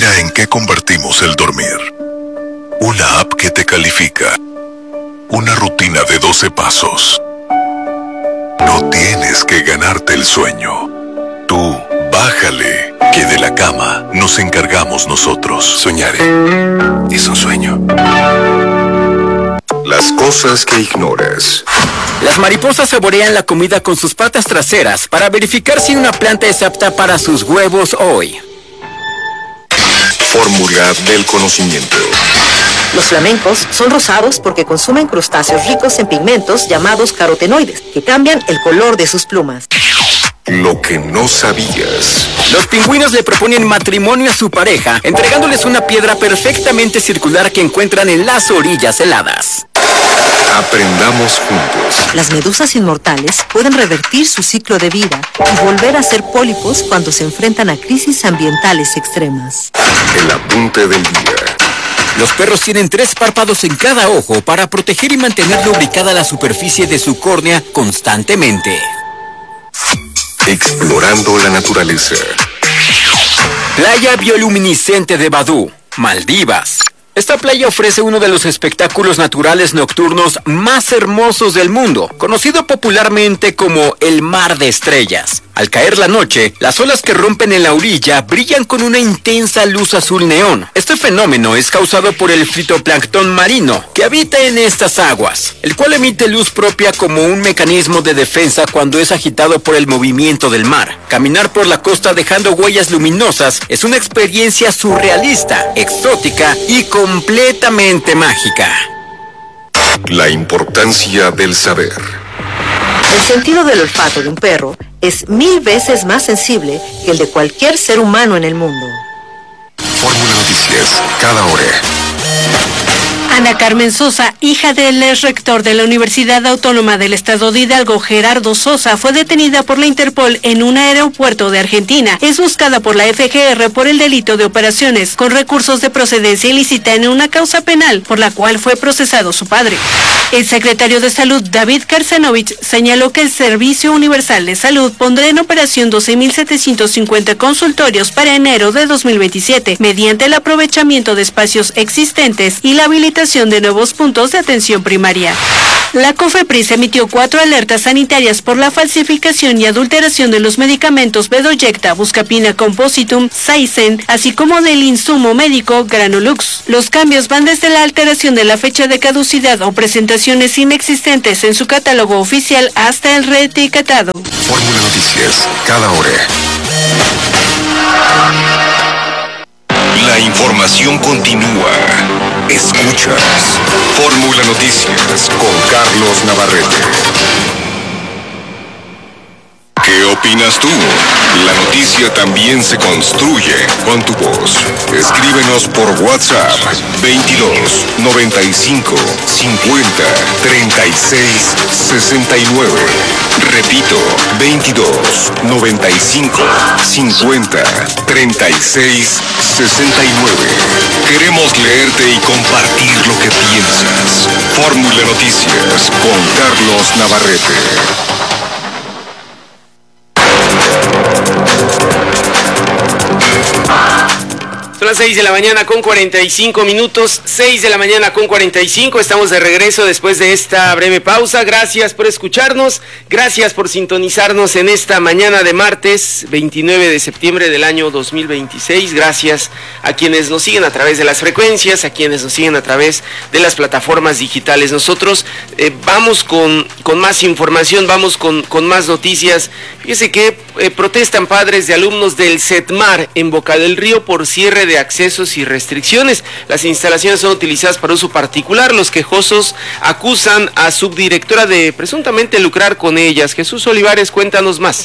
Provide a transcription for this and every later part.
Mira en qué convertimos el dormir. Una app que te califica. Una rutina de 12 pasos. No tienes que ganarte el sueño. Tú, bájale, que de la cama nos encargamos nosotros. Soñaré. Es un sueño. Las cosas que ignoras. Las mariposas saborean la comida con sus patas traseras para verificar si una planta es apta para sus huevos hoy. Fórmula del conocimiento. Los flamencos son rosados porque consumen crustáceos ricos en pigmentos llamados carotenoides, que cambian el color de sus plumas. Lo que no sabías. Los pingüinos le proponen matrimonio a su pareja, entregándoles una piedra perfectamente circular que encuentran en las orillas heladas. Aprendamos juntos. Las medusas inmortales pueden revertir su ciclo de vida y volver a ser pólipos cuando se enfrentan a crisis ambientales extremas. El apunte del día. Los perros tienen 3 párpados en cada ojo para proteger y mantener lubricada la superficie de su córnea constantemente. Explorando la naturaleza. Playa bioluminiscente de Badú, Maldivas. Esta playa ofrece uno de los espectáculos naturales nocturnos más hermosos del mundo, conocido popularmente como el Mar de Estrellas. Al caer la noche, las olas que rompen en la orilla brillan con una intensa luz azul neón. Este fenómeno es causado por el fitoplancton marino que habita en estas aguas, el cual emite luz propia como un mecanismo de defensa cuando es agitado por el movimiento del mar. Caminar por la costa dejando huellas luminosas es una experiencia surrealista, exótica y completamente mágica. La importancia del saber. El sentido del olfato de un perro es 1000 veces más sensible que el de cualquier ser humano en el mundo. Fórmula Noticias, cada hora. Ana Carmen Sosa, hija del ex rector de la Universidad Autónoma del Estado de Hidalgo, Gerardo Sosa, fue detenida por la Interpol en un aeropuerto de Argentina. Es buscada por la FGR por el delito de operaciones con recursos de procedencia ilícita en una causa penal por la cual fue procesado su padre. El secretario de Salud, David Karsanovich, señaló que el Servicio Universal de Salud pondrá en operación 12.750 consultorios para enero de 2027, mediante el aprovechamiento de espacios existentes y la habilitación de nuevos puntos de atención primaria. La COFEPRIS emitió 4 alertas sanitarias por la falsificación y adulteración de los medicamentos Bedoyecta, Buscapina Compositum, Saicen, así como del insumo médico Granulux. Los cambios van desde la alteración de la fecha de caducidad o presentaciones inexistentes en su catálogo oficial hasta el reetiquetado. Fórmula Noticias, cada hora. La información continúa. Escuchas Fórmula Noticias con Carlos Navarrete. ¿Qué opinas tú? La noticia también se construye con tu voz. Escríbenos por WhatsApp 22 95 50 36 69. Repito, 22 95 50 36 69. Queremos leerte y compartir lo que piensas. Fórmula Noticias con Carlos Navarrete. Son las 6 de la mañana con 45 minutos, 6 de la mañana con 45, estamos de regreso después de esta breve pausa. Gracias por escucharnos, gracias por sintonizarnos en esta mañana de martes 29 de septiembre del año 2026. Gracias a quienes nos siguen a través de las frecuencias, a quienes nos siguen a través de las plataformas digitales. Nosotros vamos con más información, vamos con más noticias. Fíjese que protestan padres de alumnos del CETMAR en Boca del Río por cierre de accesos y restricciones. Las instalaciones son utilizadas para uso particular. Los quejosos acusan a subdirectora de presuntamente lucrar con ellas. Jesús Olivares, cuéntanos más.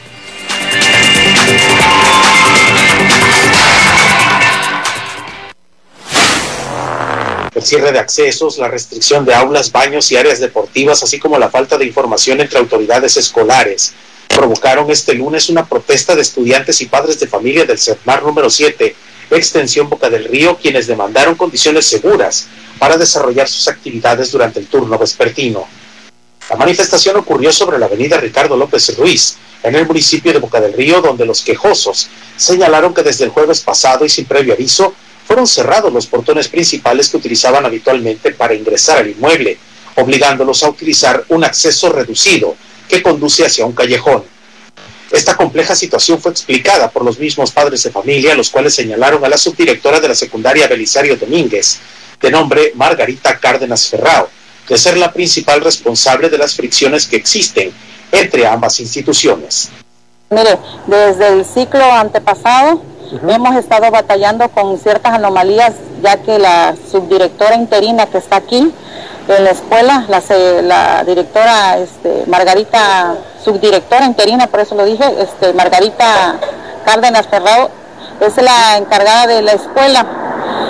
El cierre de accesos, la restricción de aulas, baños y áreas deportivas, así como la falta de información entre autoridades escolares, provocaron este lunes una protesta de estudiantes y padres de familia del CETMAR número 7, extensión Boca del Río, quienes demandaron condiciones seguras para desarrollar sus actividades durante el turno vespertino. La manifestación ocurrió sobre la avenida Ricardo López Ruiz, en el municipio de Boca del Río, donde los quejosos señalaron que desde el jueves pasado y sin previo aviso fueron cerrados los portones principales que utilizaban habitualmente para ingresar al inmueble, obligándolos a utilizar un acceso reducido que conduce hacia un callejón. Esta compleja situación fue explicada por los mismos padres de familia, los cuales señalaron a la subdirectora de la secundaria Belisario Domínguez, de nombre Margarita Cárdenas Ferrao, de ser la principal responsable de las fricciones que existen entre ambas instituciones. Mire, desde el ciclo antepasado hemos estado batallando con ciertas anomalías, ya que la subdirectora interina que está aquí en la escuela, la directora Margarita, subdirectora interina, por eso lo dije, Margarita Cárdenas Ferrao, es la encargada de la escuela.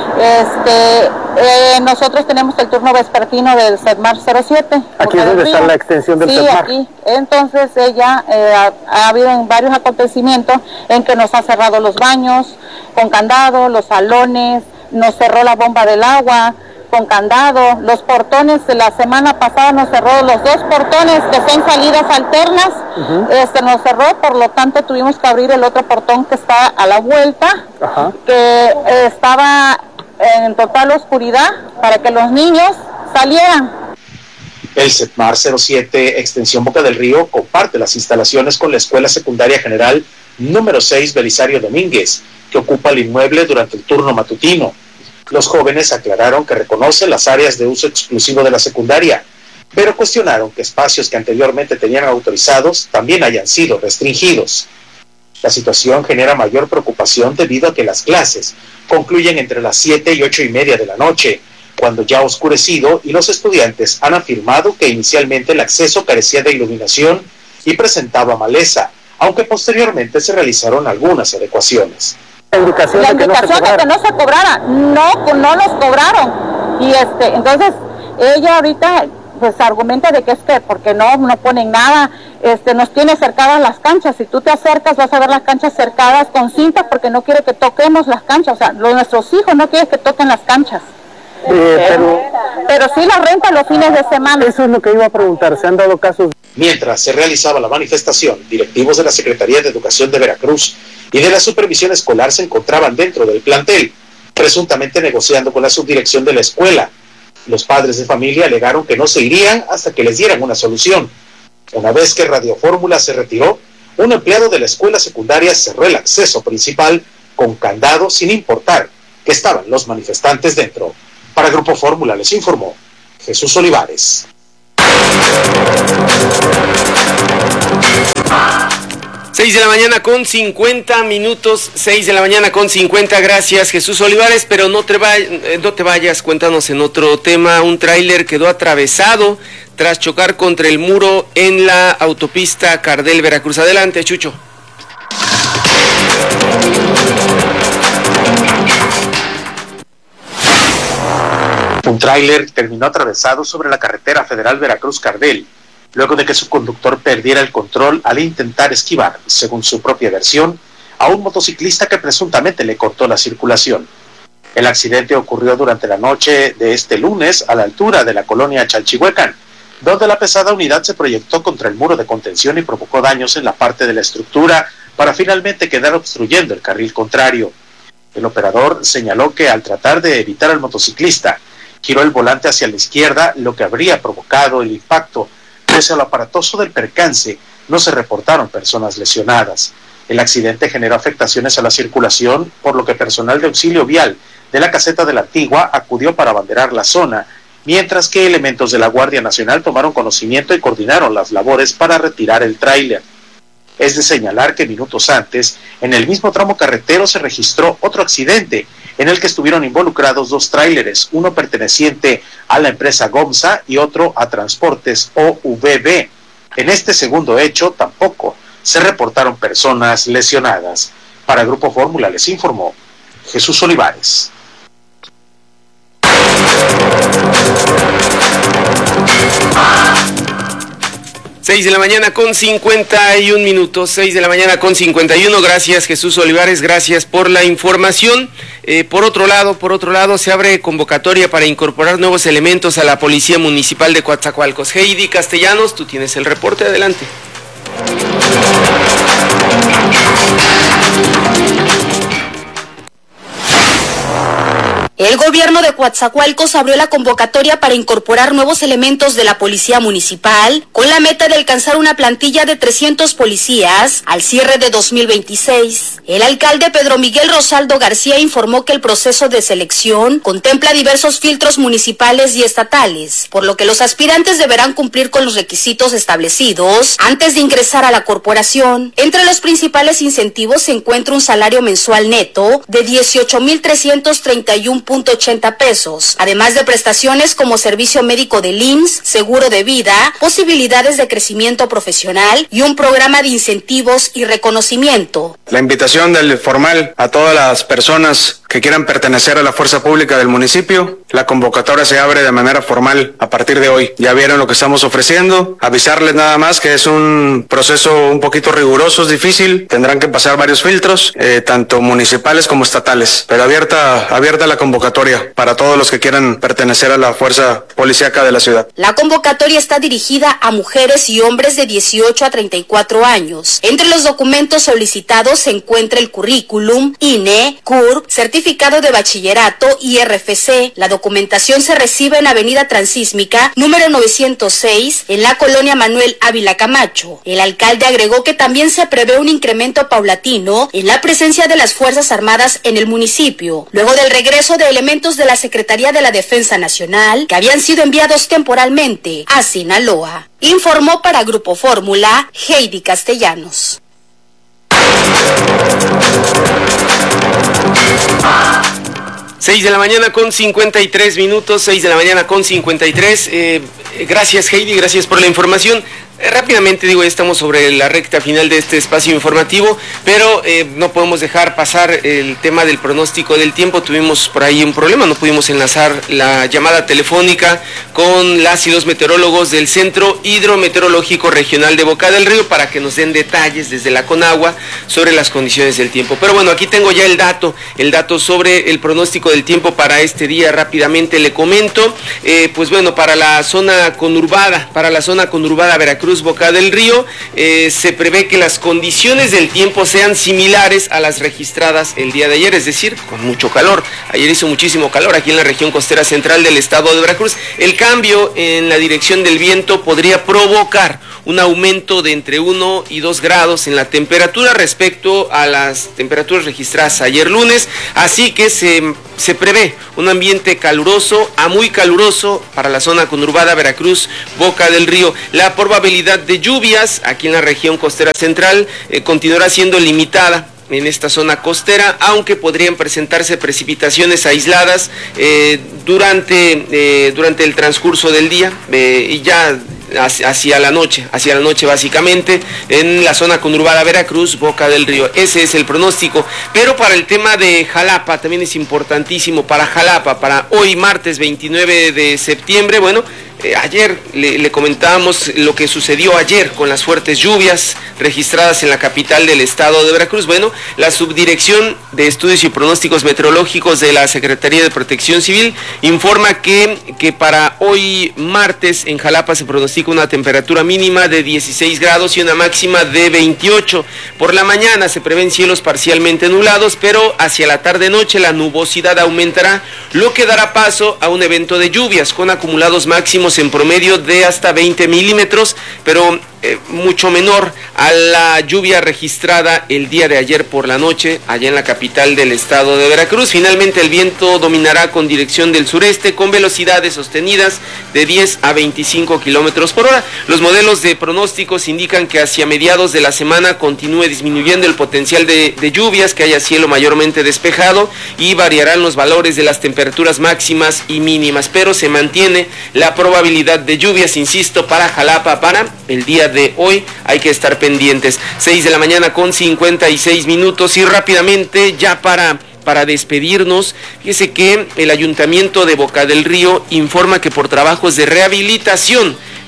Nosotros tenemos el turno vespertino del CEDMAR 07. Aquí es donde está la extensión del CEDMAR. Sí, aquí. Entonces ella ha habido varios acontecimientos en que nos ha cerrado los baños con candado, los salones, nos cerró la bomba del agua con candado, los portones. La semana pasada nos cerró los 2 portones que son salidas alternas, nos cerró, por lo tanto tuvimos que abrir el otro portón que está a la vuelta, que estaba en total oscuridad para que los niños salieran. El CEDMAR 07 Extensión Boca del Río comparte las instalaciones con la Escuela Secundaria General número 6 Belisario Domínguez, que ocupa el inmueble durante el turno matutino. Los jóvenes aclararon que reconocen las áreas de uso exclusivo de la secundaria, pero cuestionaron que espacios que anteriormente tenían autorizados también hayan sido restringidos. La situación genera mayor preocupación debido a que las clases concluyen entre las 7 y 8:30 de la noche, cuando ya ha oscurecido, y los estudiantes han afirmado que inicialmente el acceso carecía de iluminación y presentaba maleza, aunque posteriormente se realizaron algunas adecuaciones. La indicación de que no se cobrara, no los cobraron, y entonces ella ahorita pues argumenta de que es que porque no ponen nada, nos tiene cercadas las canchas. Si tú te acercas vas a ver las canchas cercadas con cinta porque no quiere que toquemos las canchas, o sea, nuestros hijos no quieren que toquen las canchas. Pero sí la renta los fines de semana. Eso es lo que iba a preguntar, ¿se han dado casos? Mientras se realizaba la manifestación, directivos de la Secretaría de Educación de Veracruz y de la Supervisión Escolar se encontraban dentro del plantel, presuntamente negociando con la subdirección de la escuela. Los padres de familia alegaron que no se irían hasta que les dieran una solución. Una vez que Radio Fórmula se retiró, un empleado de la escuela secundaria cerró el acceso principal con candado sin importar que estaban los manifestantes dentro. Para Grupo Fórmula les informó Jesús Olivares. 6 de la mañana con 50 minutos, 6 de la mañana con 50, gracias Jesús Olivares, pero no te vayas, cuéntanos en otro tema. Un tráiler quedó atravesado tras chocar contra el muro en la autopista Cardel Veracruz. Adelante, Chucho. Un tráiler terminó atravesado sobre la carretera federal Veracruz-Cardel, luego de que su conductor perdiera el control al intentar esquivar, según su propia versión, a un motociclista que presuntamente le cortó la circulación. El accidente ocurrió durante la noche de este lunes a la altura de la colonia Chalchihuecan, donde la pesada unidad se proyectó contra el muro de contención y provocó daños en la parte de la estructura para finalmente quedar obstruyendo el carril contrario. El operador señaló que al tratar de evitar al motociclista, giró el volante hacia la izquierda, lo que habría provocado el impacto. Pese a lo aparatoso del percance, no se reportaron personas lesionadas. El accidente generó afectaciones a la circulación, por lo que personal de auxilio vial de la caseta de la Antigua acudió para abanderar la zona, mientras que elementos de la Guardia Nacional tomaron conocimiento y coordinaron las labores para retirar el tráiler. Es de señalar que minutos antes, en el mismo tramo carretero se registró otro accidente, en el que estuvieron involucrados 2 tráileres, uno perteneciente a la empresa Gomsa y otro a Transportes OVB. En este segundo hecho tampoco se reportaron personas lesionadas. Para Grupo Fórmula les informó Jesús Olivares. 6 de la mañana con 51 minutos, 6 de la mañana con 51, gracias Jesús Olivares, gracias por la información. Por otro lado, se abre convocatoria para incorporar nuevos elementos a la Policía Municipal de Coatzacoalcos. Heidi Castellanos, tú tienes el reporte, adelante. El gobierno de Coatzacoalcos abrió la convocatoria para incorporar nuevos elementos de la policía municipal con la meta de alcanzar una plantilla de 300 policías al cierre de 2026. El alcalde Pedro Miguel Rosaldo García informó que el proceso de selección contempla diversos filtros municipales y estatales, por lo que los aspirantes deberán cumplir con los requisitos establecidos antes de ingresar a la corporación. Entre los principales incentivos se encuentra un salario mensual neto de 18,331.80 pesos, además de prestaciones como servicio médico del IMSS, seguro de vida, posibilidades de crecimiento profesional y un programa de incentivos y reconocimiento. La invitación del formal a todas las personas que quieran pertenecer a la fuerza pública del municipio, la convocatoria se abre de manera formal a partir de hoy. Ya vieron lo que estamos ofreciendo, avisarles nada más que es un proceso un poquito riguroso, es difícil, tendrán que pasar varios filtros, tanto municipales como estatales, pero abierta la convocatoria para todos los que quieran pertenecer a la fuerza policíaca de la ciudad. La convocatoria está dirigida a mujeres y hombres de 18 a 34 años. Entre los documentos solicitados se encuentra el currículum, INE, CURP, certificado de bachillerato y RFC. La documentación se recibe en Avenida Transísmica, número 906, en la colonia Manuel Ávila Camacho. El alcalde agregó que también se prevé un incremento paulatino en la presencia de las Fuerzas Armadas en el municipio, luego del regreso de elementos de la Secretaría de la Defensa Nacional que habían sido enviados temporalmente a Sinaloa. Informó para Grupo Fórmula, Heidi Castellanos. 6 de la mañana con 53 minutos, 6 de la mañana con 53. Gracias, Heidi, gracias por la información. Rápidamente digo, estamos sobre la recta final de este espacio informativo, pero no podemos dejar pasar el tema del pronóstico del tiempo. Tuvimos por ahí un problema, no pudimos enlazar la llamada telefónica con las y los meteorólogos del Centro Hidrometeorológico Regional de Boca del Río para que nos den detalles desde la Conagua sobre las condiciones del tiempo. Pero bueno, aquí tengo ya el dato sobre el pronóstico del tiempo para este día. Rápidamente le comento, pues bueno, para la zona conurbada Veracruz, Boca del Río, se prevé que las condiciones del tiempo sean similares a las registradas el día de ayer, es decir, con mucho calor. Ayer hizo muchísimo calor aquí en la región costera central del estado de Veracruz. El cambio en la dirección del viento podría provocar un aumento de entre 1 y 2 grados en la temperatura respecto a las temperaturas registradas ayer lunes, así que se prevé un ambiente caluroso a muy caluroso para la zona conurbada Veracruz, Boca del Río. La probabilidad de lluvias aquí en la región costera central continuará siendo limitada en esta zona costera, aunque podrían presentarse precipitaciones aisladas durante el transcurso del día y ya hacia la noche básicamente en la zona conurbada Veracruz, Boca del Río. Ese es el pronóstico. Pero para el tema de Jalapa también es importantísimo. Para Jalapa, para hoy martes 29 de septiembre, bueno, ayer le comentábamos lo que sucedió ayer con las fuertes lluvias registradas en la capital del estado de Veracruz. Bueno, la Subdirección de Estudios y Pronósticos Meteorológicos de la Secretaría de Protección Civil informa que para hoy martes en Jalapa se pronostica una temperatura mínima de 16 grados y una máxima de 28. Por la mañana se prevén cielos parcialmente nublados, pero hacia la tarde-noche la nubosidad aumentará, lo que dará paso a un evento de lluvias con acumulados máximos en promedio de hasta 20 milímetros, pero mucho menor a la lluvia registrada el día de ayer por la noche allá en la capital del estado de Veracruz. Finalmente el viento dominará con dirección del sureste con velocidades sostenidas de 10 a 25 kilómetros por hora. Los modelos de pronósticos indican que hacia mediados de la semana continúe disminuyendo el potencial de lluvias, que haya cielo mayormente despejado y variarán los valores de las temperaturas máximas y mínimas, pero se mantiene la probabilidad de lluvias, insisto, para Jalapa para el día de hoy. Hay que estar pendientes. 6 de la mañana con 56 minutos y rápidamente ya para despedirnos, fíjese que el Ayuntamiento de Boca del Río informa que por trabajos de rehabilitación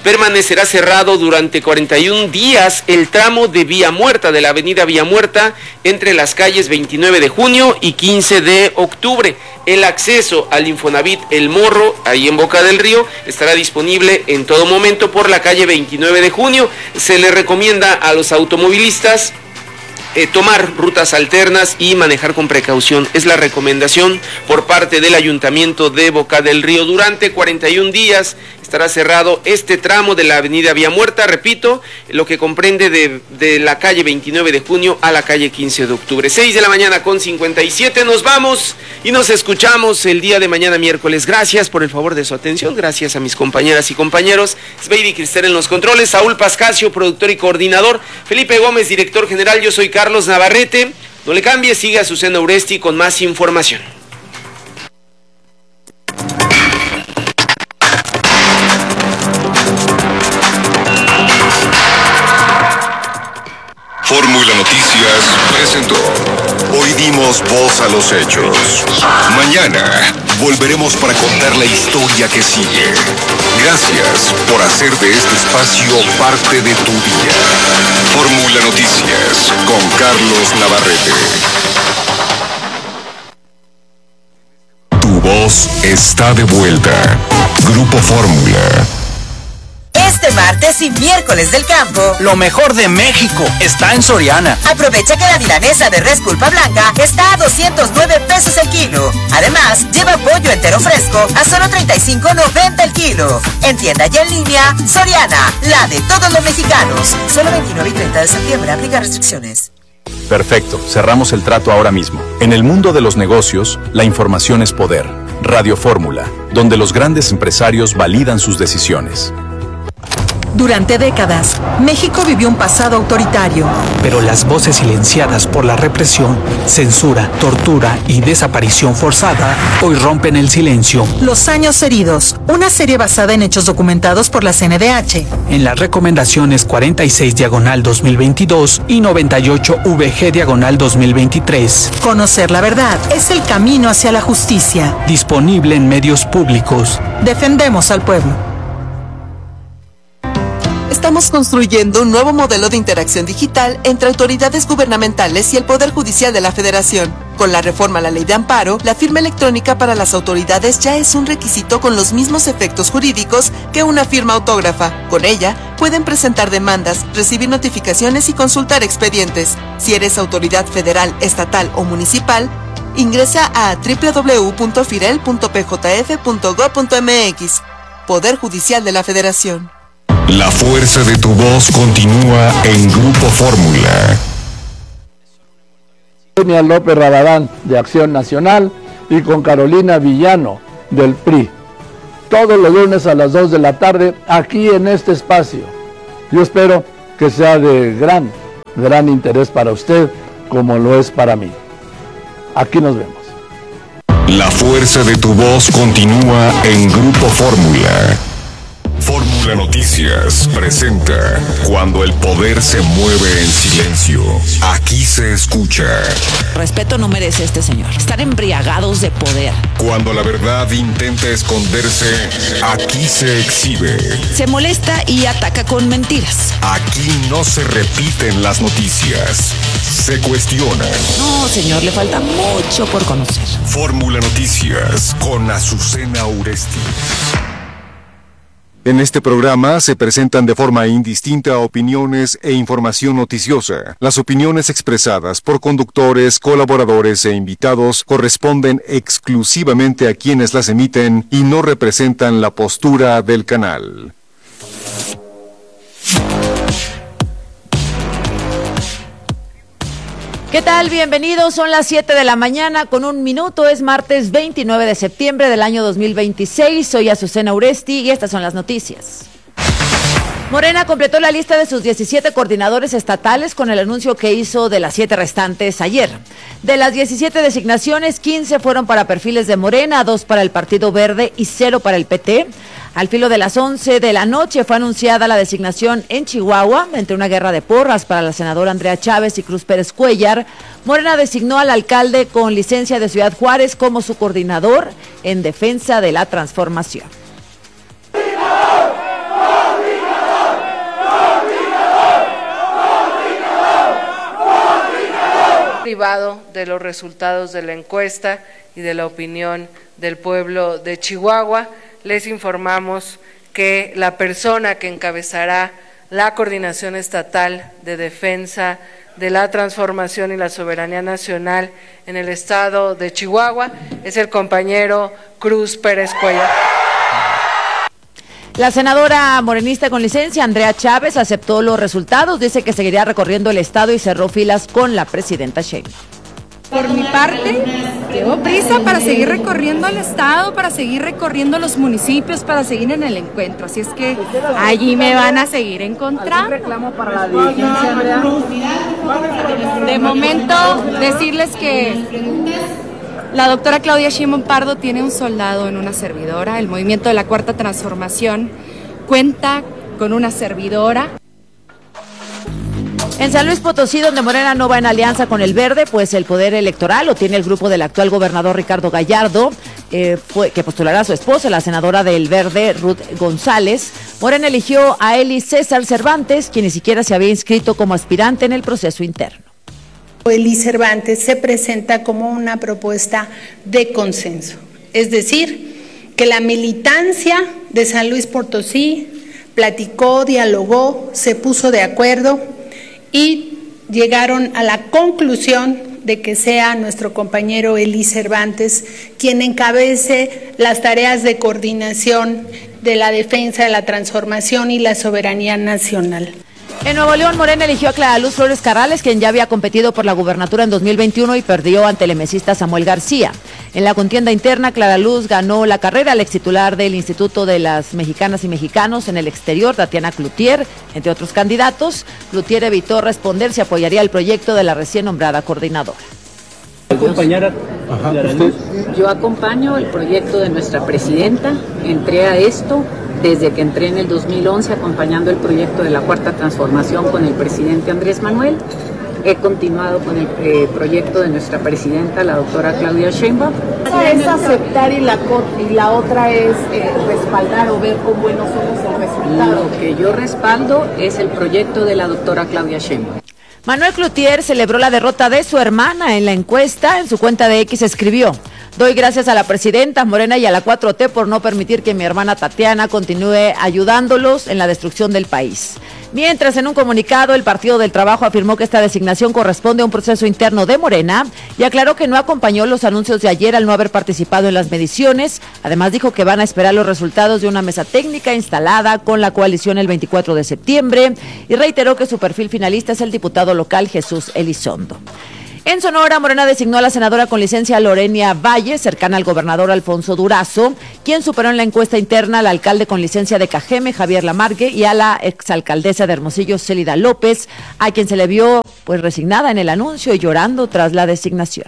permanecerá cerrado durante 41 días el tramo de Vía Muerta, de la avenida Vía Muerta, entre las calles 29 de junio y 15 de octubre. El acceso al Infonavit El Morro, ahí en Boca del Río, estará disponible en todo momento por la calle 29 de junio. Se le recomienda a los automovilistas tomar rutas alternas y manejar con precaución. Es la recomendación por parte del Ayuntamiento de Boca del Río. Durante 41 días estará cerrado este tramo de la avenida Vía Muerta, repito, lo que comprende de la calle 29 de junio a la calle 15 de octubre. 6 de la mañana con 57, nos vamos y nos escuchamos el día de mañana miércoles. Gracias por el favor de su atención, gracias a mis compañeras y compañeros. Sveidi Cristel en los controles, Saúl Pascasio, productor y coordinador, Felipe Gómez, director general. Yo soy Carlos Navarrete. No le cambie, siga a Azucena Uresti con más información. Fórmula Noticias presentó. Hoy dimos voz a los hechos. Mañana volveremos para contar la historia que sigue. Gracias por hacer de este espacio parte de tu día. Fórmula Noticias con Carlos Navarrete. Tu voz está de vuelta. Grupo Fórmula. Este martes y miércoles del campo, lo mejor de México está en Soriana. Aprovecha que la milanesa de res pulpa blanca está a 209 pesos el kilo. Además, lleva pollo entero fresco a solo 35.90 el kilo. En tienda y en línea, Soriana, la de todos los mexicanos. Solo 29 y 30 de septiembre, aplica restricciones. Perfecto, cerramos el trato ahora mismo. En el mundo de los negocios, la información es poder. Radio Fórmula, donde los grandes empresarios validan sus decisiones. Durante décadas, México vivió un pasado autoritario. Pero las voces silenciadas por la represión, censura, tortura y desaparición forzada hoy rompen el silencio. Los años heridos, una serie basada en hechos documentados por la CNDH. En las recomendaciones 46/2022 y 98VG/2023. Conocer la verdad es el camino hacia la justicia. Disponible en medios públicos. Defendemos al pueblo. Estamos construyendo un nuevo modelo de interacción digital entre autoridades gubernamentales y el Poder Judicial de la Federación. Con la reforma a la Ley de Amparo, la firma electrónica para las autoridades ya es un requisito con los mismos efectos jurídicos que una firma autógrafa. Con ella, pueden presentar demandas, recibir notificaciones y consultar expedientes. Si eres autoridad federal, estatal o municipal, ingresa a www.firel.pjf.gov.mx. Poder Judicial de la Federación. La fuerza de tu voz continúa en Grupo Fórmula. Sonia López Rabadán, de Acción Nacional, y con Carolina Villano, del PRI. Todos los lunes a las 2 de la tarde, aquí en este espacio. Yo espero que sea de gran interés para usted, como lo es para mí. Aquí nos vemos. La fuerza de tu voz continúa en Grupo Fórmula. Fórmula Noticias presenta Cuando el poder se mueve en silencio. Aquí se escucha. Respeto no merece este señor. Estar embriagados de poder. Cuando la verdad intenta esconderse, aquí se exhibe. Se molesta y ataca con mentiras. Aquí no se repiten las noticias, se cuestionan. No, señor, le falta mucho por conocer. Fórmula Noticias con Azucena Uresti. En este programa se presentan de forma indistinta opiniones e información noticiosa. Las opiniones expresadas por conductores, colaboradores e invitados corresponden exclusivamente a quienes las emiten y no representan la postura del canal. ¿Qué tal? Bienvenidos, son las 7 de la mañana con 1 minuto, es martes 29 de septiembre del año 2026, soy Azucena Uresti y estas son las noticias. Morena completó la lista de sus 17 coordinadores estatales con el anuncio que hizo de las 7 restantes ayer. De las 17 designaciones, 15 fueron para perfiles de Morena, 2 para el Partido Verde y 0 para el PT. Al filo de las 11 de la noche fue anunciada la designación en Chihuahua, entre una guerra de porras para la senadora Andrea Chávez y Cruz Pérez Cuellar. Morena designó al alcalde con licencia de Ciudad Juárez como su coordinador en defensa de la transformación. privado de los resultados de la encuesta y de la opinión del pueblo de Chihuahua. Les informamos que la persona que encabezará la Coordinación Estatal de Defensa de la Transformación y la Soberanía Nacional en el estado de Chihuahua es el compañero Cruz Pérez Cuellar. La senadora morenista con licencia, Andrea Chávez, aceptó los resultados, dice que seguiría recorriendo el estado y cerró filas con la presidenta Sheinbaum. Por mi parte, llevo prisa para seguir recorriendo el estado, para seguir recorriendo los municipios, para seguir en el encuentro. Así es que allí me van a seguir encontrando. Reclamo para la dirigencia, Andrea. De momento, decirles que la doctora Claudia Sheinbaum Pardo tiene un soldado en una servidora. El movimiento de la Cuarta Transformación cuenta con una servidora. En San Luis Potosí, donde Morena no va en alianza con el Verde, pues el poder electoral lo tiene el grupo del actual gobernador Ricardo Gallardo, que postulará a su esposa, la senadora del Verde, Ruth González. Morena eligió a Eli César Cervantes, quien ni siquiera se había inscrito como aspirante en el proceso interno. Eli Cervantes se presenta como una propuesta de consenso, es decir, que la militancia de San Luis Potosí platicó, dialogó, se puso de acuerdo y llegaron a la conclusión de que sea nuestro compañero Eli Cervantes quien encabece las tareas de coordinación de la defensa de la transformación y la soberanía nacional. En Nuevo León, Morena eligió a Clara Luz Flores Carrales, quien ya había competido por la gubernatura en 2021 y perdió ante el emesista Samuel García. En la contienda interna, Clara Luz ganó la carrera al extitular del Instituto de las Mexicanas y Mexicanos en el exterior, Tatiana Cloutier, entre otros candidatos. Cloutier evitó responder si apoyaría el proyecto de la recién nombrada coordinadora. Yo acompaño el proyecto de nuestra presidenta, entré a esto desde que entré en el 2011 acompañando el proyecto de la Cuarta Transformación con el presidente Andrés Manuel. He continuado con el proyecto de nuestra presidenta, la doctora Claudia Sheinbaum. Una es aceptar y la otra es respaldar o ver cómo buenos somos el resultado. Lo que yo respaldo es el proyecto de la doctora Claudia Sheinbaum. Manuel Cloutier celebró la derrota de su hermana en la encuesta. En su cuenta de X escribió: doy gracias a la presidenta Morena y a la 4T por no permitir que mi hermana Tatiana continúe ayudándolos en la destrucción del país. Mientras, en un comunicado, el Partido del Trabajo afirmó que esta designación corresponde a un proceso interno de Morena y aclaró que no acompañó los anuncios de ayer al no haber participado en las mediciones. Además, dijo que van a esperar los resultados de una mesa técnica instalada con la coalición el 24 de septiembre y reiteró que su perfil finalista es el diputado local Jesús Elizondo. En Sonora, Morena designó a la senadora con licencia Lorenia Valle, cercana al gobernador Alfonso Durazo, quien superó en la encuesta interna al alcalde con licencia de Cajeme, Javier Lamarque, y a la exalcaldesa de Hermosillo, Célida López, a quien se le vio pues resignada en el anuncio y llorando tras la designación.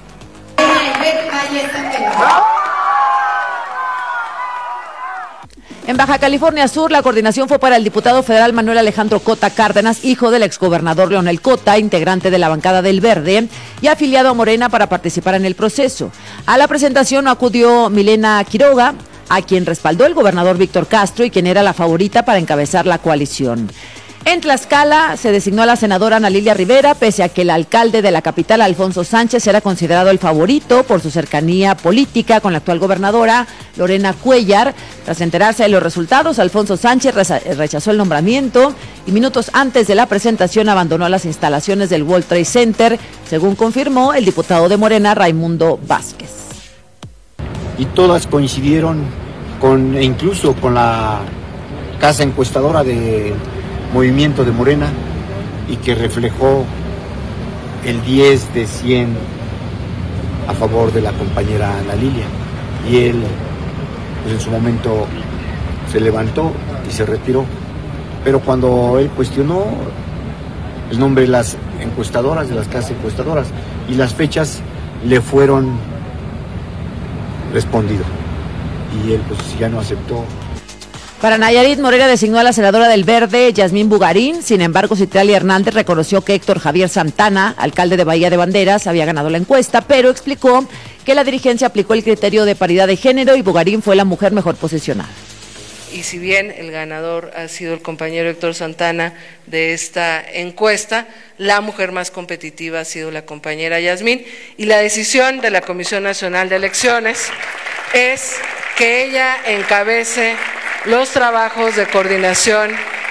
En Baja California Sur, la coordinación fue para el diputado federal Manuel Alejandro Cota Cárdenas, hijo del exgobernador Leonel Cota, integrante de la bancada del Verde y afiliado a Morena para participar en el proceso. A la presentación acudió Milena Quiroga, a quien respaldó el gobernador Víctor Castro y quien era la favorita para encabezar la coalición. En Tlaxcala se designó a la senadora Ana Lilia Rivera, pese a que el alcalde de la capital, Alfonso Sánchez, era considerado el favorito por su cercanía política con la actual gobernadora Lorena Cuellar. Tras enterarse de los resultados, Alfonso Sánchez rechazó el nombramiento y minutos antes de la presentación abandonó las instalaciones del World Trade Center, según confirmó el diputado de Morena, Raimundo Vázquez. Y todas coincidieron incluso con la casa encuestadora de Movimiento de Morena, y que reflejó el 10 de 100 a favor de la compañera Ana Lilia, y él pues en su momento se levantó y se retiró, pero cuando él cuestionó el nombre de las encuestadoras, de las casas encuestadoras y las fechas, le fueron respondido y él pues ya no aceptó. Para Nayarit, Morena designó a la senadora del Verde, Yasmín Bugarín. Sin embargo, Citlali Hernández reconoció que Héctor Javier Santana, alcalde de Bahía de Banderas, había ganado la encuesta, pero explicó que la dirigencia aplicó el criterio de paridad de género y Bugarín fue la mujer mejor posicionada. y si bien el ganador ha sido el compañero Héctor Santana de esta encuesta, la mujer más competitiva ha sido la compañera Yasmín, y la decisión de la Comisión Nacional de Elecciones es que ella encabece los trabajos de coordinación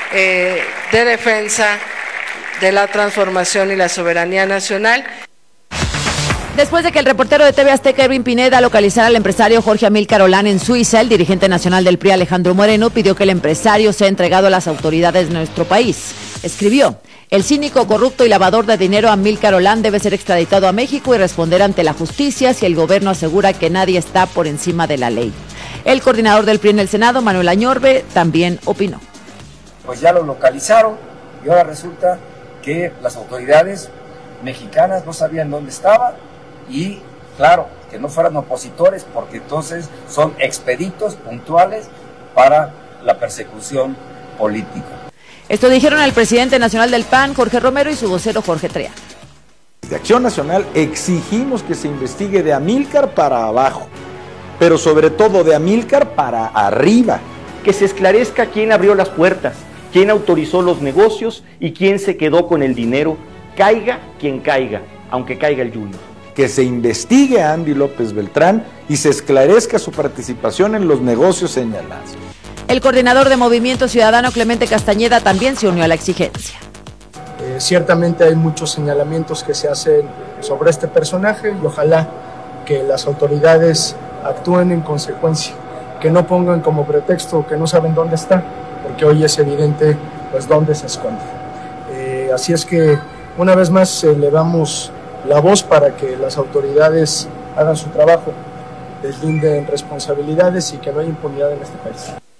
de defensa de la transformación y la soberanía nacional. Después de que el reportero de TV Azteca, Erwin Pineda, localizara al empresario Jorge Amílcar Olán en Suiza, el dirigente nacional del PRI, Alejandro Moreno, pidió que el empresario sea entregado a las autoridades de nuestro país. Escribió: el cínico, corrupto y lavador de dinero Amílcar Olán debe ser extraditado a México y responder ante la justicia si el gobierno asegura que nadie está por encima de la ley. El coordinador del PRI en el Senado, Manuel Añorbe, también opinó. Pues ya lo localizaron y ahora resulta que las autoridades mexicanas no sabían dónde estaba. Y claro, que no fueran opositores, porque entonces son expeditos puntuales para la persecución política. Esto dijeron el presidente nacional del PAN, Jorge Romero, y su vocero, Jorge Trea. De Acción Nacional exigimos que se investigue de Amílcar para abajo, pero sobre todo de Amílcar para arriba. Que se esclarezca quién abrió las puertas, quién autorizó los negocios y quién se quedó con el dinero, caiga quien caiga, aunque caiga el Junior. Que se investigue a Andy López Beltrán y se esclarezca su participación en los negocios señalados. El coordinador de Movimiento Ciudadano, Clemente Castañeda, también se unió a la exigencia. Ciertamente hay muchos señalamientos que se hacen sobre este personaje y ojalá que las autoridades actúen en consecuencia, que no pongan como pretexto que no saben dónde está, porque hoy es evidente pues dónde se esconde. Así es que una vez más elevamos la voz para que las autoridades hagan su trabajo, deslinden responsabilidades y que no haya impunidad en este país.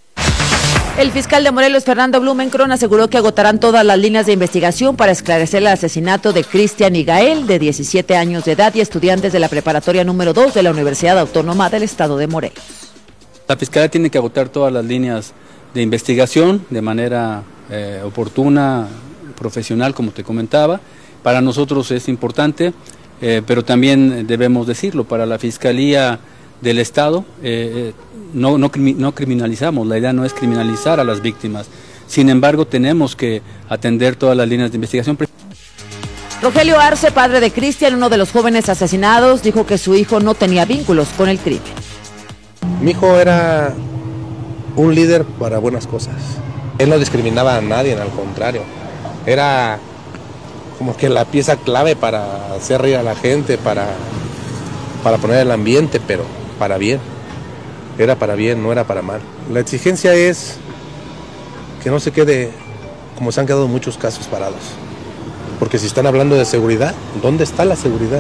El fiscal de Morelos, Fernando Blumenkron, aseguró que agotarán todas las líneas de investigación para esclarecer el asesinato de Cristian y Gael, de 17 años de edad y estudiantes de la preparatoria número 2 de la Universidad Autónoma del Estado de Morelos. La Fiscalía tiene que agotar todas las líneas de investigación de manera oportuna, profesional, como te comentaba. Para nosotros es importante, pero también debemos decirlo, para la Fiscalía del Estado no criminalizamos, la idea no es criminalizar a las víctimas. Sin embargo, tenemos que atender todas las líneas de investigación. Rogelio Arce, padre de Cristian, uno de los jóvenes asesinados, dijo que su hijo no tenía vínculos con el crimen. Mi hijo era un líder para buenas cosas. Él no discriminaba a nadie, al contrario. Era como que la pieza clave para hacer reír a la gente, para poner el ambiente, pero para bien. Era para bien, no era para mal. La exigencia es que no se quede como se han quedado muchos casos parados. Porque si están hablando de seguridad, ¿dónde está la seguridad?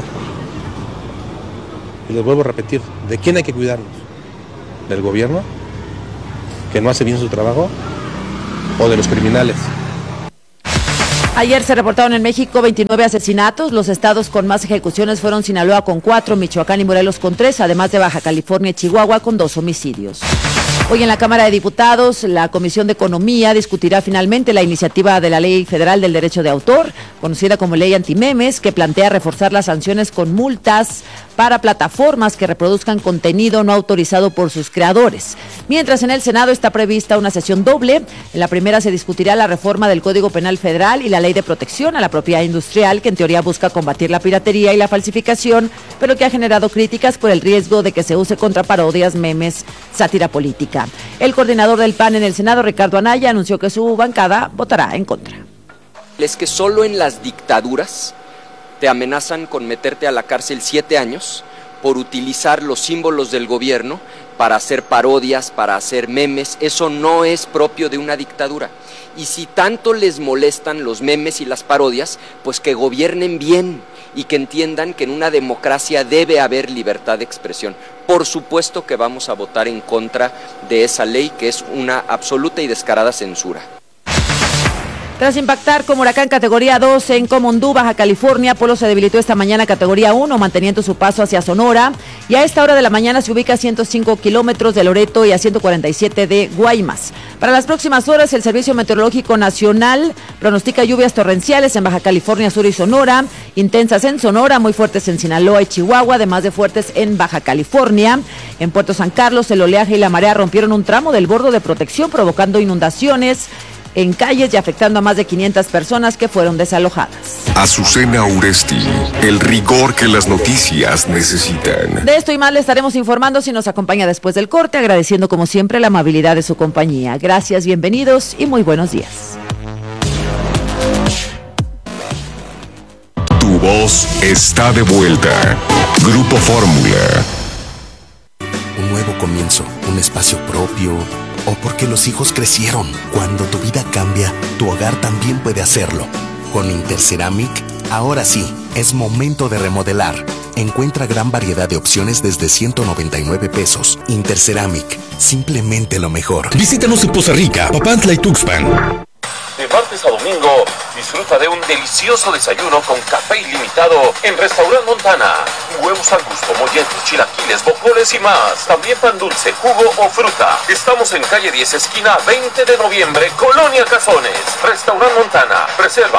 Y les vuelvo a repetir, ¿de quién hay que cuidarnos? ¿Del gobierno, que no hace bien su trabajo, o de los criminales? Ayer se reportaron en México 29 asesinatos. Los estados con más ejecuciones fueron Sinaloa con 4, Michoacán y Morelos con 3, además de Baja California y Chihuahua con 2 homicidios. Hoy en la Cámara de Diputados, la Comisión de Economía discutirá finalmente la iniciativa de la Ley Federal del Derecho de Autor, conocida como Ley Antimemes, que plantea reforzar las sanciones con multas para plataformas que reproduzcan contenido no autorizado por sus creadores. Mientras en el Senado está prevista una sesión doble. En la primera se discutirá la reforma del Código Penal Federal y la Ley de Protección a la Propiedad Industrial, que en teoría busca combatir la piratería y la falsificación, pero que ha generado críticas por el riesgo de que se use contra parodias, memes, sátira política. El coordinador del PAN en el Senado, Ricardo Anaya, anunció que su bancada votará en contra. Es que solo en las dictaduras te amenazan con meterte a la cárcel 7 años por utilizar los símbolos del gobierno para hacer parodias, para hacer memes. Eso no es propio de una dictadura. Y si tanto les molestan los memes y las parodias, pues que gobiernen bien y que entiendan que en una democracia debe haber libertad de expresión. Por supuesto que vamos a votar en contra de esa ley, que es una absoluta y descarada censura. Tras impactar como huracán categoría 2 en Comondú, Baja California, Polo se debilitó esta mañana a categoría 1, manteniendo su paso hacia Sonora, y a esta hora de la mañana se ubica a 105 kilómetros de Loreto y a 147 de Guaymas. Para las próximas horas, el Servicio Meteorológico Nacional pronostica lluvias torrenciales en Baja California Sur y Sonora, intensas en Sonora, muy fuertes en Sinaloa y Chihuahua, además de fuertes en Baja California. En Puerto San Carlos, el oleaje y la marea rompieron un tramo del bordo de protección, provocando inundaciones en calles y afectando a más de 500 personas que fueron desalojadas. Azucena Uresti, el rigor que las noticias necesitan. De esto y más le estaremos informando si nos acompaña después del corte, agradeciendo como siempre la amabilidad de su compañía. Gracias, bienvenidos y muy buenos días. Tu voz está de vuelta. Grupo Fórmula. Un nuevo comienzo, un espacio propio, o porque los hijos crecieron. Cuando tu vida cambia, tu hogar también puede hacerlo. Con Interceramic, ahora sí, es momento de remodelar. Encuentra gran variedad de opciones desde 199 pesos. Interceramic, simplemente lo mejor. Visítanos en Poza Rica, Papantla y Tuxpan. De martes a domingo, disfruta de un delicioso desayuno con café ilimitado en Restaurant Montana. Huevos al gusto, molletes, chilaquiles, bocoles y más. También pan dulce, jugo o fruta. Estamos en calle 10, esquina 20 de noviembre, Colonia Cazones. Restaurant Montana. Reserva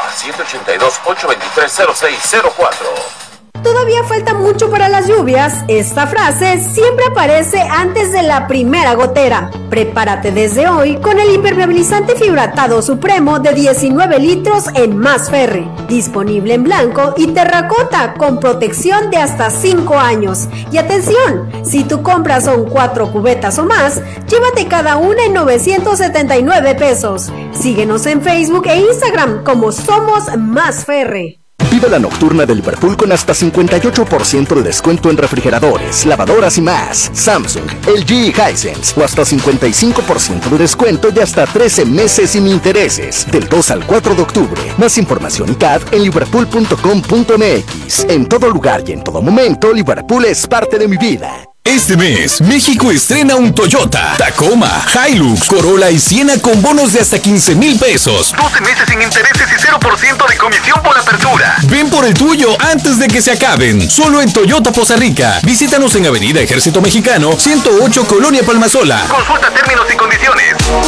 782-823-0604. Todavía falta mucho para las lluvias. Esta frase siempre aparece antes de la primera gotera. Prepárate desde hoy con el impermeabilizante fibratado supremo de 19 litros en Más Ferre. Disponible en blanco y terracota con protección de hasta 5 años. Y atención, si tu compras son 4 cubetas o más, llévate cada una en 979 pesos. Síguenos en Facebook e Instagram como Somos Más Ferre. Vive la nocturna de Liverpool con hasta 58% de descuento en refrigeradores, lavadoras y más. Samsung, LG y Hisense, o hasta 55% de descuento y hasta 13 meses sin intereses. Del 2 al 4 de octubre. Más información y CAD en liverpool.com.mx. En todo lugar y en todo momento, Liverpool es parte de mi vida. Este mes, México estrena un Toyota, Tacoma, Hilux, Corolla y Siena con bonos de hasta 15,000 pesos. 12 meses sin intereses y 0% de comisión por apertura. Ven por el tuyo antes de que se acaben. Solo en Toyota Poza Rica. Visítanos en Avenida Ejército Mexicano, 108, Colonia Palmasola. Consulta términos y condiciones.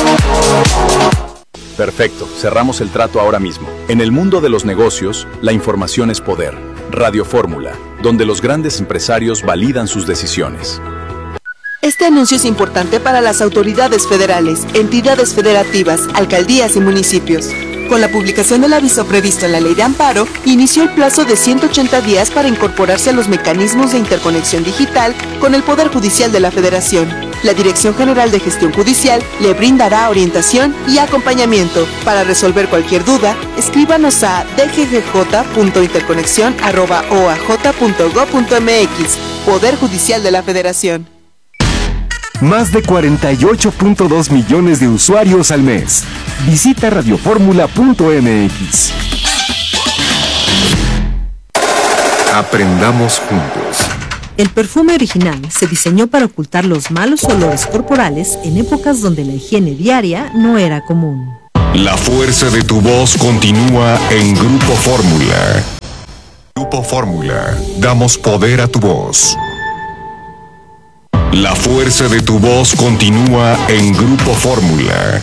Perfecto, cerramos el trato ahora mismo. En el mundo de los negocios, la información es poder. Radio Fórmula, donde los grandes empresarios validan sus decisiones. Este anuncio es importante para las autoridades federales, entidades federativas, alcaldías y municipios. Con la publicación del aviso previsto en la Ley de Amparo, inició el plazo de 180 días para incorporarse a los mecanismos de interconexión digital con el Poder Judicial de la Federación. La Dirección General de Gestión Judicial le brindará orientación y acompañamiento. Para resolver cualquier duda, escríbanos a dggj.interconexión@oaj.gov.mx. Poder Judicial de la Federación. Más de 48.2 millones de usuarios al mes. Visita radioformula.mx. Aprendamos juntos. El perfume original se diseñó para ocultar los malos olores corporales en épocas donde la higiene diaria no era común. La fuerza de tu voz continúa en Grupo Fórmula. Grupo Fórmula. Damos poder a tu voz. La fuerza de tu voz continúa en Grupo Fórmula.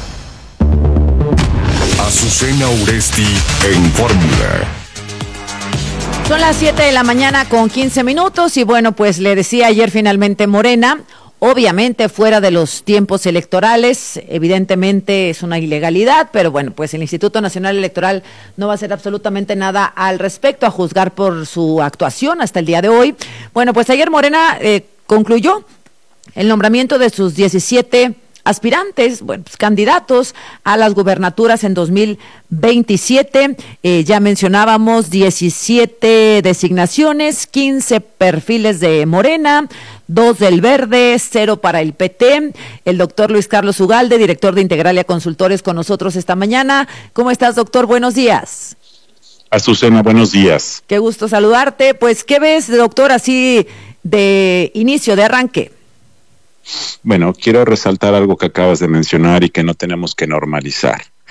Azucena Uresti en Fórmula. Son las 7 de la mañana con 15 minutos y bueno, pues le decía ayer finalmente Morena, obviamente fuera de los tiempos electorales, evidentemente es una ilegalidad, pero bueno, pues el Instituto Nacional Electoral no va a hacer absolutamente nada al respecto, a juzgar por su actuación hasta el día de hoy. Bueno, pues ayer Morena concluyó el nombramiento de sus 17 aspirantes, bueno, pues candidatos a las gubernaturas en 2027. Ya mencionábamos 17 designaciones, 15 perfiles de Morena, 2 del Verde, 0 para el PT. El doctor Luis Carlos Ugalde, director de Integralia Consultores, con nosotros esta mañana. ¿Cómo estás, doctor? Buenos días. Azucena, buenos días. Qué gusto saludarte. Pues, ¿qué ves, doctor, así de inicio, de arranque? Bueno, quiero resaltar algo que acabas de mencionar y que no tenemos que normalizar.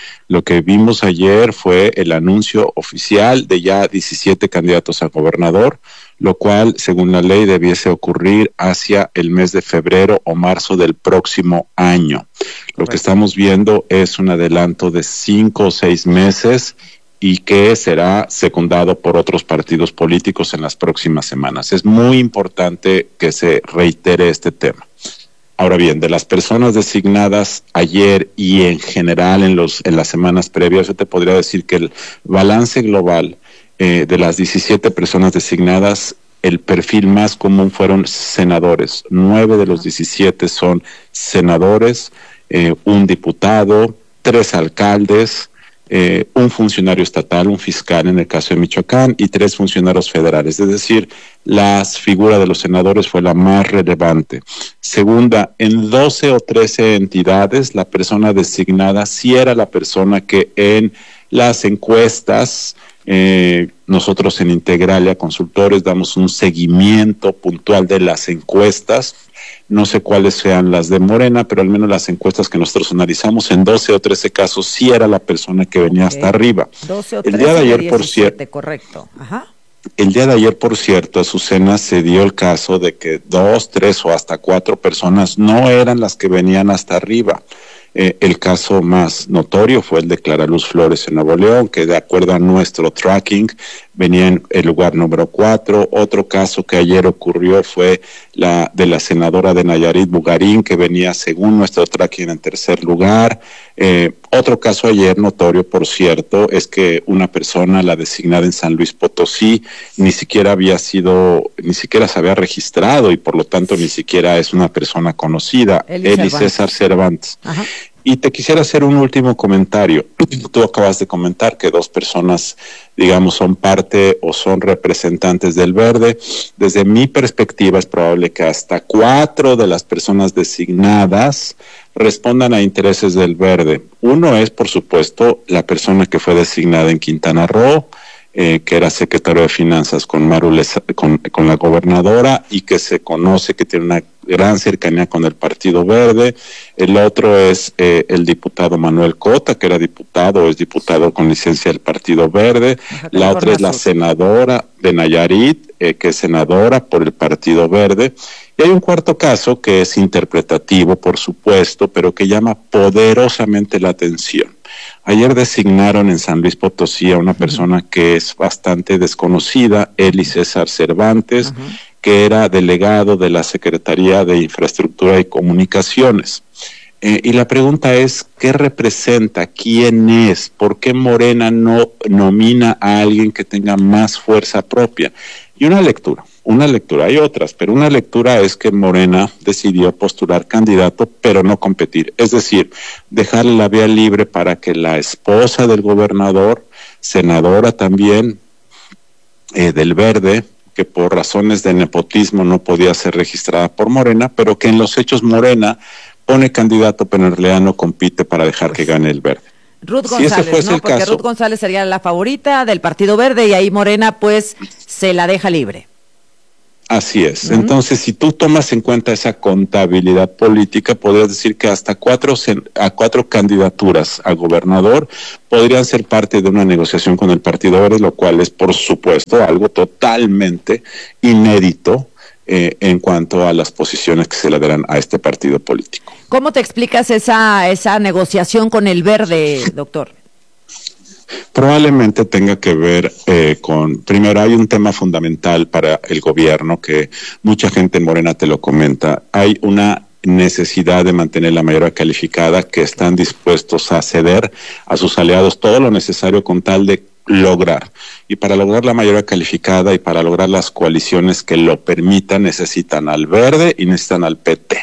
Lo que vimos ayer fue el anuncio oficial de ya 17 candidatos a gobernador, lo cual, según la ley, debiese ocurrir hacia el mes de febrero o marzo del próximo año. Lo que estamos viendo es un adelanto de 5 o 6 meses y que será secundado por otros partidos políticos en las próximas semanas. Es muy importante que se reitere este tema. Ahora bien, de las personas designadas ayer y en general en las semanas previas, yo te podría decir que el balance global de las 17 personas designadas, el perfil más común fueron senadores. 9 de los 17 son senadores, un diputado, 3 alcaldes, un funcionario estatal, un fiscal en el caso de Michoacán y 3 funcionarios federales. Es decir, la figura de los senadores fue la más relevante. Segunda, en 12 o 13 entidades, la persona designada sí era la persona que en las encuestas, nosotros en Integralia Consultores damos un seguimiento puntual de las encuestas. No sé cuáles sean las de Morena, pero al menos las encuestas que nosotros analizamos, en 12 o 13 casos sí era la persona que venía hasta arriba. 12 o 13 el día de ayer, 17, por cierto, correcto. Ajá. El día de ayer, por cierto, Azucena, se dio el caso de que 2, 3 o hasta 4 personas no eran las que venían hasta arriba. El caso más notorio fue el de Clara Luz Flores en Nuevo León, que de acuerdo a nuestro tracking venía en el lugar número 4. Otro caso que ayer ocurrió fue la de la senadora de Nayarit, Bugarín, que venía según nuestro tracking en tercer lugar. Otro caso ayer notorio, por cierto, es que una persona, la designada en San Luis Potosí, ni siquiera se había registrado y por lo tanto ni siquiera es una persona conocida, Eli César Cervantes. Ajá. Y te quisiera hacer un último comentario. Tú acabas de comentar que 2 personas, digamos, son parte o son representantes del Verde. Desde mi perspectiva es probable que hasta 4 de las personas designadas respondan a intereses del Verde. Uno es, por supuesto, la persona que fue designada en Quintana Roo, que era secretario de Finanzas con la gobernadora y que se conoce que tiene una gran cercanía con el Partido Verde. El otro es el diputado Manuel Cota, que era diputado o es diputado con licencia del Partido Verde. La otra es la senadora de Nayarit, que es senadora por el Partido Verde. Y hay un cuarto caso que es interpretativo, por supuesto, pero que llama poderosamente la atención. Ayer designaron en San Luis Potosí a una persona que es bastante desconocida, Eli César Cervantes, que era delegado de la Secretaría de Infraestructura y Comunicaciones. Y la pregunta es, ¿qué representa? ¿Quién es? ¿Por qué Morena no nomina a alguien que tenga más fuerza propia? Y una lectura, hay otras, pero una lectura es que Morena decidió postular candidato, pero no competir. Es decir, dejarle la vía libre para que la esposa del gobernador, senadora también del Verde, que por razones de nepotismo no podía ser registrada por Morena, pero que en los hechos Morena pone candidato, pero en realidad no compite para dejar que gane el Verde. Ruth González, ¿no? Porque Ruth González sería la favorita del Partido Verde y ahí Morena pues se la deja libre. Así es. Entonces, si tú tomas en cuenta esa contabilidad política, podrías decir que hasta 4 candidaturas a gobernador podrían ser parte de una negociación con el Partido Verde, lo cual es, por supuesto, algo totalmente inédito en cuanto a las posiciones que se le darán a este partido político. ¿Cómo te explicas esa negociación con el Verde, doctor? Probablemente tenga que ver primero hay un tema fundamental para el gobierno que mucha gente en Morena te lo comenta. Hay una necesidad de mantener la mayoría calificada, que están dispuestos a ceder a sus aliados todo lo necesario con tal de lograr. Y para lograr la mayoría calificada y para lograr las coaliciones que lo permitan, necesitan al Verde y necesitan al PT.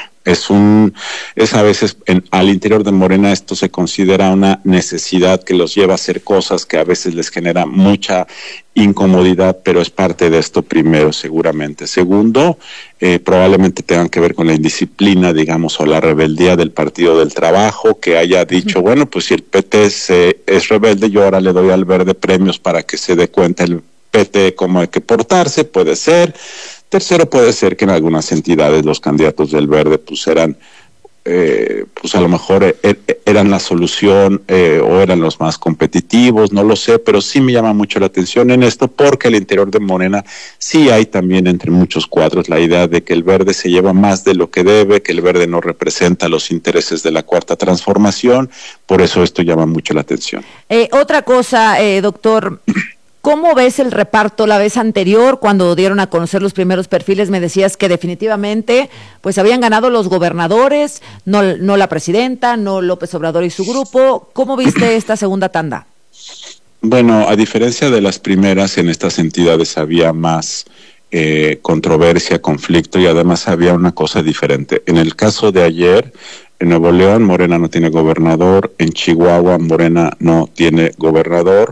Es a veces al interior de Morena esto se considera una necesidad que los lleva a hacer cosas que a veces les genera mucha incomodidad, pero es parte de esto primero, seguramente. Segundo, probablemente tengan que ver con la indisciplina, digamos, o la rebeldía del Partido del Trabajo, que haya dicho, bueno, pues si el PT es rebelde, yo ahora le doy al Verde premios para que se dé cuenta el PT cómo hay que portarse, puede ser. Tercero, puede ser que en algunas entidades los candidatos del Verde pues eran pues a lo mejor eran la solución o eran los más competitivos, no lo sé, pero sí me llama mucho la atención en esto, porque al interior de Morena sí hay también entre muchos cuadros la idea de que el Verde se lleva más de lo que debe, que el Verde no representa los intereses de la Cuarta Transformación, por eso esto llama mucho la atención. Otra cosa, doctor, ¿cómo ves el reparto la vez anterior cuando dieron a conocer los primeros perfiles? Me decías que definitivamente pues habían ganado los gobernadores, no la presidenta, no López Obrador y su grupo. ¿Cómo viste esta segunda tanda? Bueno, a diferencia de las primeras, en estas entidades había más controversia, conflicto, y además había una cosa diferente. En el caso de ayer, en Nuevo León, Morena no tiene gobernador; en Chihuahua, Morena no tiene gobernador,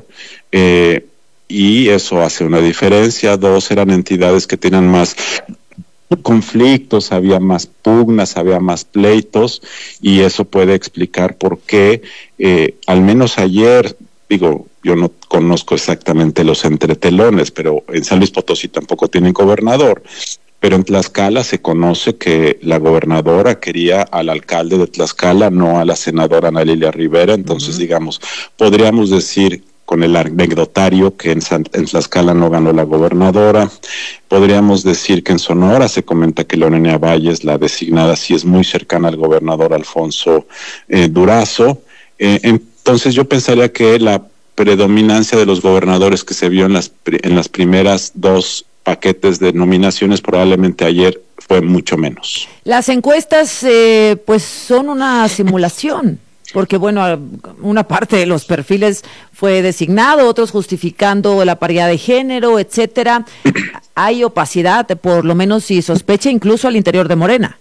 y eso hace una diferencia. Dos, eran entidades que tenían más conflictos, había más pugnas, había más pleitos, y eso puede explicar por qué, al menos ayer, digo, yo no conozco exactamente los entretelones, pero en San Luis Potosí tampoco tienen gobernador, pero en Tlaxcala se conoce que la gobernadora quería al alcalde de Tlaxcala, no a la senadora Ana Lilia Rivera. Entonces, digamos, podríamos decir con el anecdotario que en Tlaxcala no ganó la gobernadora. Podríamos decir que en Sonora se comenta que Lorena Valles, la designada, sí es muy cercana al gobernador Alfonso Durazo. Entonces yo pensaría que la predominancia de los gobernadores que se vio en las primeras dos paquetes de nominaciones probablemente ayer fue mucho menos. Las encuestas pues son una simulación, porque bueno, una parte de los perfiles fue designado, otros justificando la paridad de género, etcétera. Hay opacidad, por lo menos, y sospecha incluso al interior de Morena.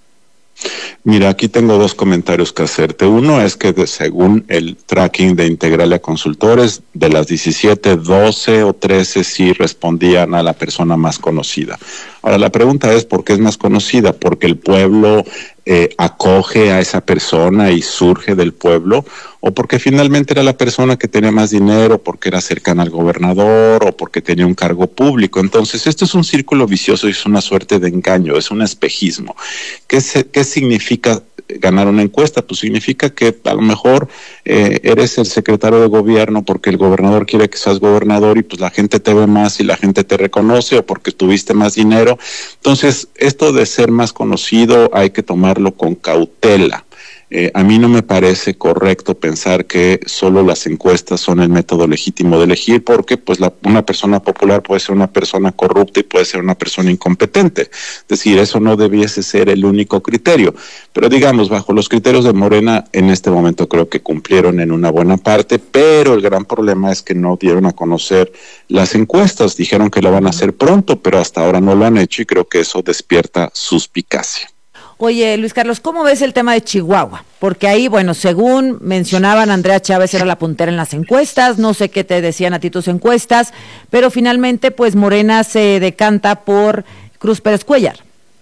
Mira, aquí tengo dos comentarios que hacerte. Uno es que según el tracking de Integralia Consultores, de las 17, 12 o 13 sí respondían a la persona más conocida. Ahora, la pregunta es, ¿por qué es más conocida? ¿Porque el pueblo acoge a esa persona y surge del pueblo? ¿O porque finalmente era la persona que tenía más dinero, porque era cercana al gobernador, o porque tenía un cargo público? Entonces, esto es un círculo vicioso y es una suerte de engaño, es un espejismo. ¿Qué significa ganar una encuesta? Pues significa que a lo mejor eres el secretario de gobierno porque el gobernador quiere que seas gobernador y pues la gente te ve más y la gente te reconoce, o porque tuviste más dinero. Entonces, esto de ser más conocido hay que tomarlo con cautela. A mí no me parece correcto pensar que solo las encuestas son el método legítimo de elegir, porque pues una persona popular puede ser una persona corrupta y puede ser una persona incompetente. Es decir, eso no debiese ser el único criterio. Pero digamos, bajo los criterios de Morena, en este momento creo que cumplieron en una buena parte, pero el gran problema es que no dieron a conocer las encuestas. Dijeron que lo van a hacer pronto, pero hasta ahora no lo han hecho, y creo que eso despierta suspicacia. Oye, Luis Carlos, ¿cómo ves el tema de Chihuahua? Porque ahí, bueno, según mencionaban, Andrea Chávez era la puntera en las encuestas, no sé qué te decían a ti tus encuestas, pero finalmente, pues Morena se decanta por Cruz Pérez Cuéllar.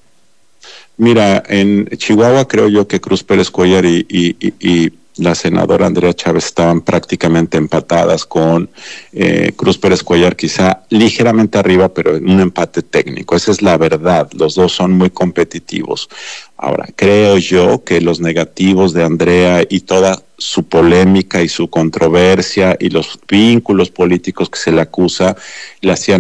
Mira, en Chihuahua creo yo que Cruz Pérez Cuéllar y la senadora Andrea Chávez estaban prácticamente empatadas, con Cruz Pérez Cuéllar quizá ligeramente arriba, pero en un empate técnico. Esa es la verdad, los dos son muy competitivos. Ahora, creo yo que los negativos de Andrea y toda su polémica y su controversia y los vínculos políticos que se le acusa le hacían